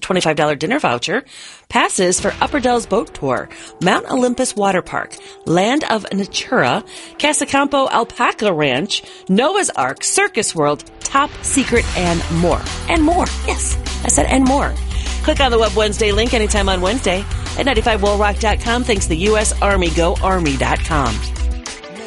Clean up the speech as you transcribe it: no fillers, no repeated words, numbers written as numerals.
$25 dinner voucher, passes for Upper Dells Boat Tour, Mount Olympus Water Park, Land of Natura, Casacampo Alpaca Ranch, Noah's Ark, Circus World, Top Secret, and more. And more. Yes, I said and more. Click on the Web Wednesday link anytime on Wednesday at 95wellrock.com. Thanks to the U.S. Army. GoArmy.com.